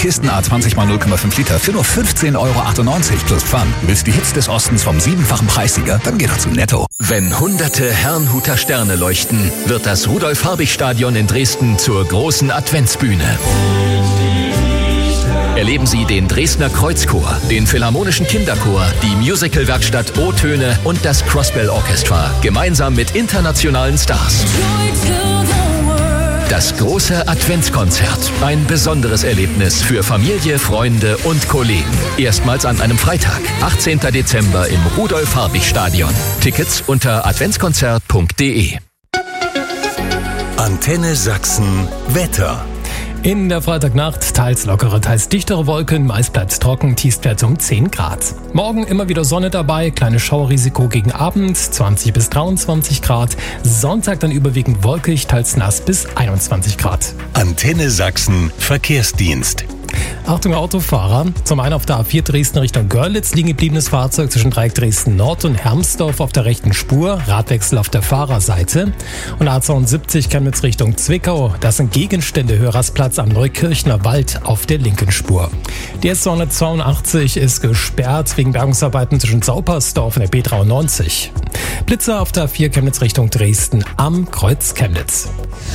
Kisten A20 x 0,5 Liter für nur 15,98 € plus Pfand. Willst die Hits des Ostens vom 7-fachen Preissieger? Dann geh doch zu Netto. Wenn hunderte Herrnhuter Sterne leuchten, wird das Rudolf-Habich-Stadion in Dresden zur großen Adventsbühne. Erleben Sie den Dresdner Kreuzchor, den Philharmonischen Kinderchor, die Musicalwerkstatt O-Töne und das Crossbell Orchestra, gemeinsam mit internationalen Stars. Das große Adventskonzert. Ein besonderes Erlebnis für Familie, Freunde und Kollegen. Erstmals an einem Freitag, 18. Dezember im Rudolf-Habich-Stadion. Tickets unter adventskonzert.de. Antenne Sachsen Wetter. In der Freitagnacht teils lockere, teils dichtere Wolken, meist bleibt's trocken, Tiefstwerte um 10 Grad. Morgen immer wieder Sonne dabei, kleines Schauerrisiko gegen Abend, 20 bis 23 Grad. Sonntag dann überwiegend wolkig, teils nass bis 21 Grad. Antenne Sachsen Verkehrsdienst. Achtung Autofahrer, zum einen auf der A4 Dresden Richtung Görlitz liegen gebliebenes Fahrzeug zwischen Dreieck Dresden Nord und Hermsdorf auf der rechten Spur, Radwechsel auf der Fahrerseite. Und A72 Chemnitz Richtung Zwickau, das sind Gegenstände Hörersplatz am Neukirchner Wald auf der linken Spur. Die S282 ist gesperrt wegen Bergungsarbeiten zwischen Saupersdorf und der B93. Blitzer auf der A4 Chemnitz Richtung Dresden am Kreuz Chemnitz.